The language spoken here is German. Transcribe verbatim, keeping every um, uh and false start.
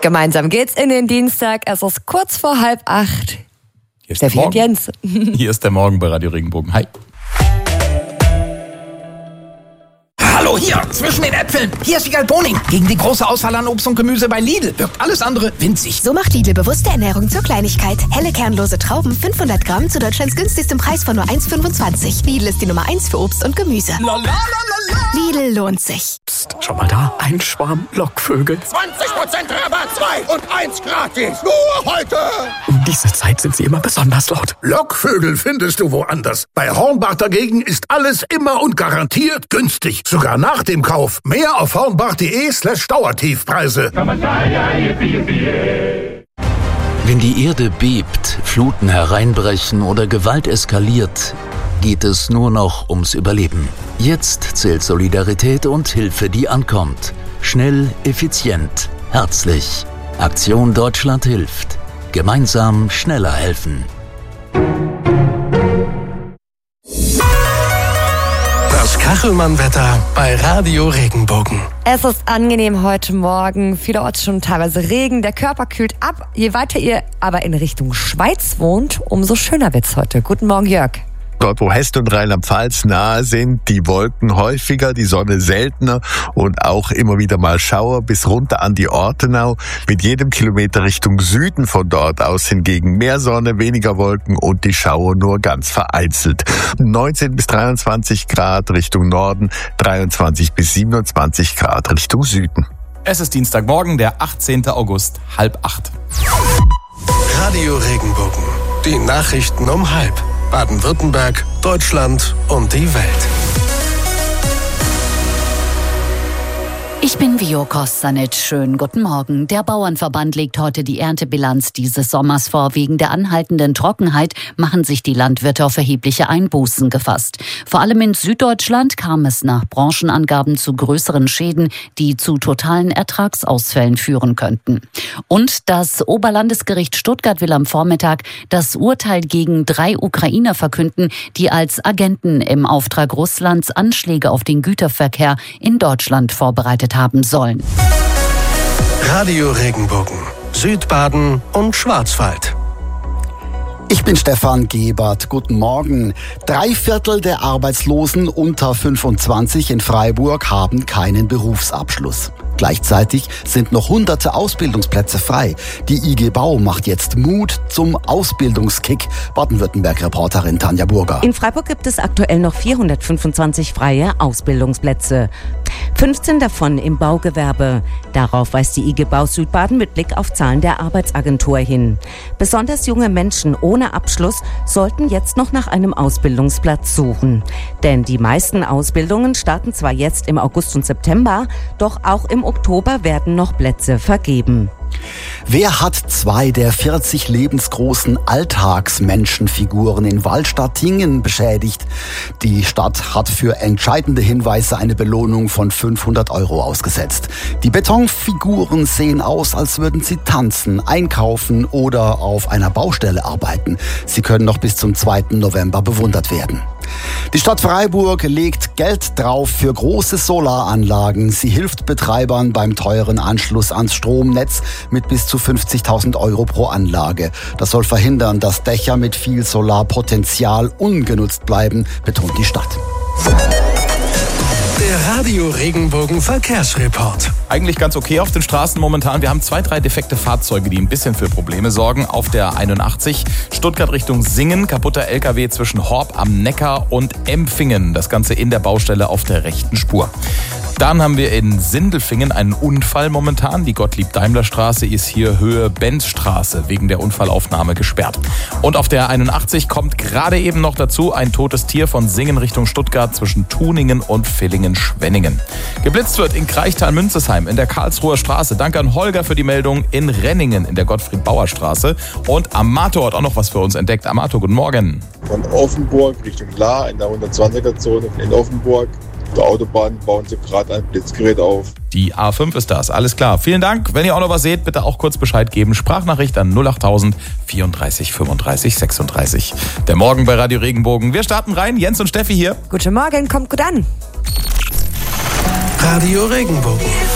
Gemeinsam geht's in den Dienstag. Es ist kurz vor halb acht. Hier ist Steffi der und Morgen. Jens. Hier ist der Morgen bei Radio Regenbogen. Hi. Hallo, hier, zwischen den Äpfeln. Hier ist Wiegald Boning. Gegen die große Auswahl an Obst und Gemüse bei Lidl wirkt alles andere winzig. So macht Lidl bewusste Ernährung zur Kleinigkeit. Helle kernlose Trauben, fünfhundert Gramm zu Deutschlands günstigstem Preis von nur eins Komma fünfundzwanzig. Lidl ist die Nummer eins für Obst und Gemüse. La, la, la, la, la. Lidl lohnt sich. Psst, schau mal da, ein Schwarm Lockvögel. zwanzig Prozent Rabatt, zwei und eins gratis. Nur heute. Um diese Zeit sind sie immer besonders laut. Lockvögel findest du woanders. Bei Hornbach dagegen ist alles immer und garantiert günstig. Sogar nach dem Kauf. Mehr auf hornbach.de slash Dauertiefpreise. Wenn die Erde bebt, Fluten hereinbrechen oder Gewalt eskaliert, geht es nur noch ums Überleben. Jetzt zählt Solidarität und Hilfe, die ankommt. Schnell, effizient, herzlich. Aktion Deutschland hilft. Gemeinsam schneller helfen. Das Kachelmann-Wetter bei Radio Regenbogen. Es ist angenehm heute Morgen. Vielerorts schon teilweise Regen. Der Körper kühlt ab. Je weiter ihr aber in Richtung Schweiz wohnt, umso schöner wird's heute. Guten Morgen, Jörg. Dort, wo Hesse und Rheinland-Pfalz nahe sind, die Wolken häufiger, die Sonne seltener und auch immer wieder mal Schauer bis runter an die Ortenau. Mit jedem Kilometer Richtung Süden von dort aus hingegen mehr Sonne, weniger Wolken und die Schauer nur ganz vereinzelt. neunzehn bis dreiundzwanzig Grad Richtung Norden, dreiundzwanzig bis siebenundzwanzig Grad Richtung Süden. Es ist Dienstagmorgen, der achtzehnten August, halb acht. Radio Regenbogen. Die Nachrichten um halb. Baden-Württemberg, Deutschland und die Welt. Ich bin Vio Kostanic. Schönen guten Morgen. Der Bauernverband legt heute die Erntebilanz dieses Sommers vor. Wegen der anhaltenden Trockenheit machen sich die Landwirte auf erhebliche Einbußen gefasst. Vor allem in Süddeutschland kam es nach Branchenangaben zu größeren Schäden, die zu totalen Ertragsausfällen führen könnten. Und das Oberlandesgericht Stuttgart will am Vormittag das Urteil gegen drei Ukrainer verkünden, die als Agenten im Auftrag Russlands Anschläge auf den Güterverkehr in Deutschland vorbereitet haben sollen. Radio Regenbogen. Südbaden und Schwarzwald. Ich bin Stefan Gebert. Guten Morgen. Drei Viertel der Arbeitslosen unter fünfundzwanzig in Freiburg haben keinen Berufsabschluss. Gleichzeitig sind noch hunderte Ausbildungsplätze frei. Die I G Bau macht jetzt Mut zum Ausbildungskick. Baden-Württemberg-Reporterin Tanja Burger. In Freiburg gibt es aktuell noch vierhundertfünfundzwanzig freie Ausbildungsplätze. fünfzehn davon im Baugewerbe. Darauf weist die I G Bau Südbaden mit Blick auf Zahlen der Arbeitsagentur hin. Besonders junge Menschen ohne Abschluss sollten jetzt noch nach einem Ausbildungsplatz suchen. Denn die meisten Ausbildungen starten zwar jetzt im August und September, doch auch im Oktober werden noch Plätze vergeben. Wer hat zwei der vierzig lebensgroßen Alltagsmenschenfiguren in Waldstattingen beschädigt? Die Stadt hat für entscheidende Hinweise eine Belohnung von fünfhundert Euro ausgesetzt. Die Betonfiguren sehen aus, als würden sie tanzen, einkaufen oder auf einer Baustelle arbeiten. Sie können noch bis zum zweiten November bewundert werden. Die Stadt Freiburg legt Geld drauf für große Solaranlagen. Sie hilft Betreibern beim teuren Anschluss ans Stromnetz mit bis zu fünfzigtausend Euro pro Anlage. Das soll verhindern, dass Dächer mit viel Solarpotenzial ungenutzt bleiben, betont die Stadt. Der Radio Regenbogen Verkehrsreport. Eigentlich ganz okay auf den Straßen momentan. Wir haben zwei, drei defekte Fahrzeuge, die ein bisschen für Probleme sorgen. Auf der einundachtzig Stuttgart Richtung Singen, kaputter L K W zwischen Horb am Neckar und Empfingen. Das Ganze in der Baustelle auf der rechten Spur. Dann haben wir in Sindelfingen einen Unfall momentan. Die Gottlieb-Daimler-Straße ist hier Höhe Benzstraße wegen der Unfallaufnahme gesperrt. Und auf der einundachtzig kommt gerade eben noch dazu ein totes Tier von Singen Richtung Stuttgart zwischen Tuningen und Villingen-Schwenningen. Geblitzt wird in Kreichtal-Münzesheim in der Karlsruher Straße. Danke an Holger für die Meldung. In Renningen in der Gottfried-Bauer-Straße. Und Amato hat auch noch was für uns entdeckt. Amato, guten Morgen. Von Offenburg Richtung Lahr in der hundertzwanziger-Zone in Offenburg. Auf der Autobahn bauen sie gerade ein Blitzgerät auf. Die A fünf ist das, alles klar. Vielen Dank. Wenn ihr auch noch was seht, bitte auch kurz Bescheid geben. Sprachnachricht an null achttausend vierunddreißig fünfunddreißig sechsunddreißig. Der Morgen bei Radio Regenbogen. Wir starten rein. Jens und Steffi hier. Guten Morgen, kommt gut an. Radio Regenbogen.